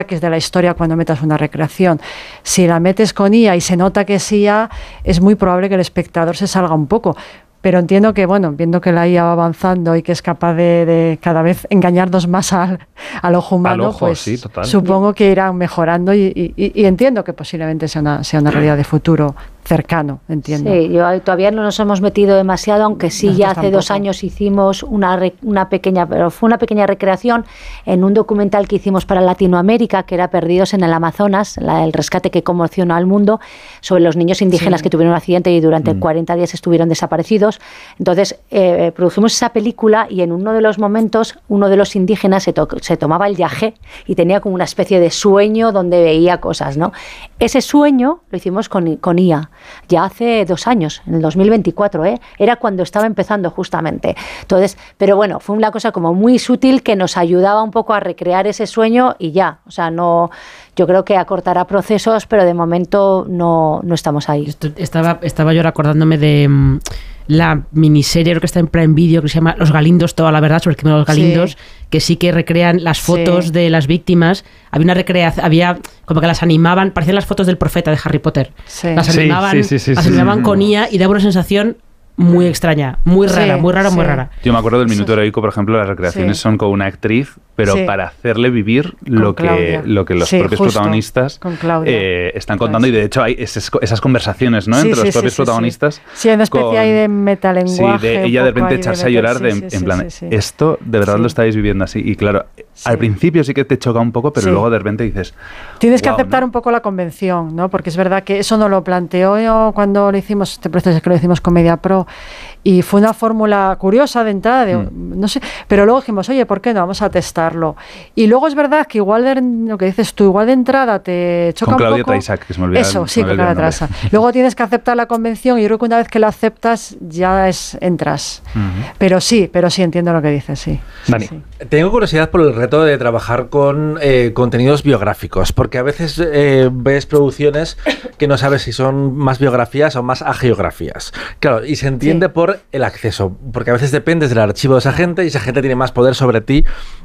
que es de la historia cuando metas una recreación. Si la metes con IA y se nota que es IA, es muy probable que el espectador se salga un poco. Pero entiendo que, bueno, viendo que la IA va avanzando y que es capaz de cada vez engañarnos más al ojo humano, ojo, pues sí, total. supongo que irán mejorando y entiendo que posiblemente sea una realidad de futuro cercano, entiendo. Sí, todavía no nos hemos metido demasiado, aunque sí, ya hace 2 años hicimos una pequeña recreación en un documental que hicimos para Latinoamérica, que era Perdidos en el Amazonas, el rescate que conmocionó al mundo, sobre los niños indígenas que tuvieron un accidente y durante 40 días estuvieron desaparecidos. Entonces, produjimos esa película y en uno de los momentos, uno de los indígenas se tomaba el yagé y tenía como una especie de sueño donde veía cosas, ¿no? Ese sueño lo hicimos con IA. Ya hace 2 años, en el 2024, era cuando estaba empezando justamente. Entonces, pero bueno, fue una cosa como muy sutil que nos ayudaba un poco a recrear ese sueño y ya, o sea, no, yo creo que acortará procesos, pero de momento no estamos ahí. Estaba yo acordándome de la miniserie, creo que está en Prime Video, que se llama Los Galindos, toda la verdad sobre el crimen de los Galindos, que sí que recrean las fotos de las víctimas. Había una recreación, había como que las animaban, parecían las fotos del profeta de Harry Potter. Las animaban con IA y daba una sensación muy extraña, muy rara, muy rara. Yo me acuerdo del Minuto Heroico, por ejemplo, las recreaciones son con una actriz, pero para hacerle vivir lo que los propios protagonistas están contando, y de hecho hay esas conversaciones, ¿no? Entre los propios protagonistas. Sí, hay una especie ahí de metalenguaje. Sí, de ella de repente echarse a llorar en plan, esto de verdad lo estáis viviendo así. Y claro, al principio sí que te choca un poco, pero luego de repente dices... Tienes que aceptar un poco la convención, ¿no? Porque es verdad que eso no lo planteó yo cuando lo hicimos, este proceso es que lo hicimos con MediaPro, y fue una fórmula curiosa de entrada, no sé, pero luego dijimos, oye, ¿por qué no? Vamos a testarlo. Y luego es verdad que igual lo que dices tú, igual de entrada te choca un poco. Con Claudia Taisak, que se me olvidó. Eso, sí, con Claudia Taisak. Luego tienes que aceptar la convención y yo creo que una vez que la aceptas ya entras. Pero sí entiendo lo que dices, sí. Dani. Sí. Tengo curiosidad por el reto de trabajar con contenidos biográficos, porque a veces ves producciones que no sabes si son más biografías o más agiografías. Claro, y se entiende por el acceso, porque a veces dependes del archivo de esa gente y esa gente tiene más poder sobre ti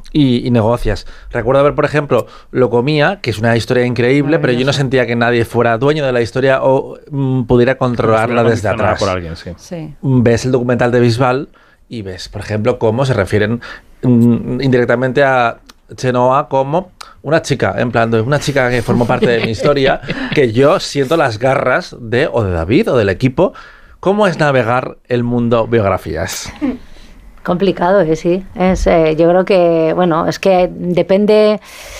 y negocias. Recuerdo ver, por ejemplo, Locomía, que es una historia increíble, pero yo no sentía que nadie fuera dueño de la historia o pudiera controlarla desde atrás. Por alguien, Ves el documental de Bisbal y ves, por ejemplo, cómo se refieren indirectamente a Chenoa como una chica, en plan, una chica que formó parte de mi historia, que yo siento las garras de David o del equipo. ¿Cómo es navegar el mundo biografías? Complicado, sí. Yo creo que, bueno, es que depende...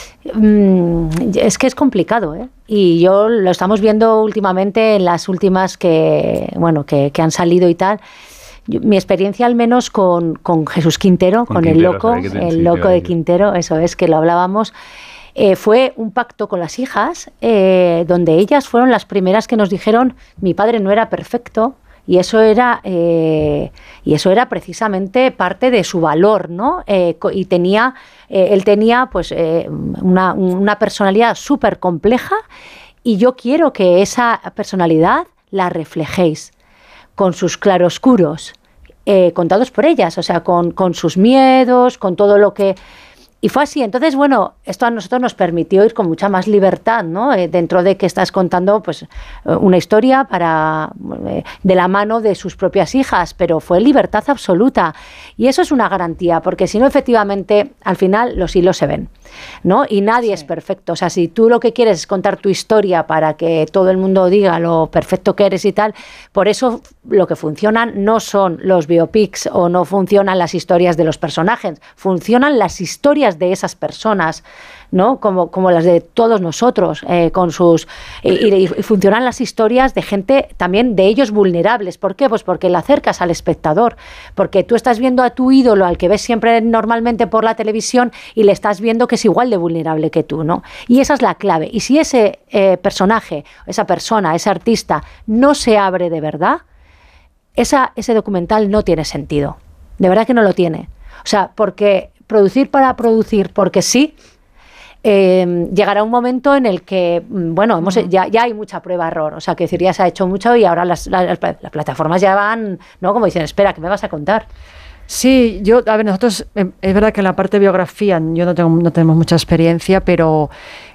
es que es complicado, y yo lo estamos viendo últimamente en las últimas que han salido y tal. Mi experiencia al menos con Jesús Quintero, con el loco de Quintero, eso es, que lo hablábamos, fue un pacto con las hijas, donde ellas fueron las primeras que nos dijeron, mi padre no era perfecto, y eso era precisamente parte de su valor, ¿no? Y él tenía pues una personalidad súper compleja, y yo quiero que esa personalidad la reflejéis con sus claroscuros, contados por ellas, o sea, con sus miedos, con todo lo que... Y fue así. Entonces, bueno, esto a nosotros nos permitió ir con mucha más libertad, ¿no? Dentro de que estás contando pues una historia de la mano de sus propias hijas, pero fue libertad absoluta. Y eso es una garantía, porque si no, efectivamente, al final los hilos se ven, ¿no? Y nadie es perfecto. O sea, si tú lo que quieres es contar tu historia para que todo el mundo diga lo perfecto que eres y tal, por eso lo que funcionan no son los biopics o no funcionan las historias de los personajes, funcionan las historias de esas personas, ¿no? Como las de todos nosotros, y funcionan las historias de gente también de ellos vulnerables. ¿Por qué? Pues porque le acercas al espectador, porque tú estás viendo a tu ídolo, al que ves siempre normalmente por la televisión, y le estás viendo que es igual de vulnerable que tú, ¿no? Y esa es la clave. Y si ese personaje, esa persona, ese artista no se abre de verdad, ese documental no tiene sentido. De verdad que no lo tiene. O sea, porque producir para producir, porque sí, llegará un momento en el que, bueno, ya hay mucha prueba-error. O sea, que decir, ya se ha hecho mucho y ahora las plataformas ya van, ¿no? Como dicen, espera, ¿qué me vas a contar? Sí, nosotros, es verdad que en la parte de biografía no tenemos mucha experiencia, pero